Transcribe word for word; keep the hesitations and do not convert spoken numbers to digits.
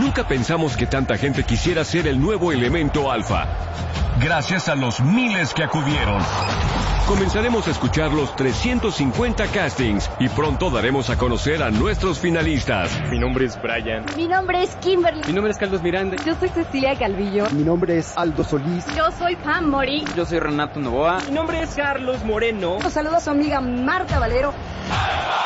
Nunca pensamos que tanta gente quisiera ser el nuevo elemento alfa. Gracias a los miles que acudieron. Comenzaremos a escuchar los trescientos cincuenta castings y pronto daremos a conocer a nuestros finalistas. Mi nombre es Brian. Mi nombre es Kimberly. Mi nombre es Carlos Miranda. Yo soy Cecilia Calvillo. Mi nombre es Aldo Solís. Yo soy Pam Mori. Yo soy Renato Novoa. Mi nombre es Carlos Moreno. Los saluda a su amiga Marta Valero.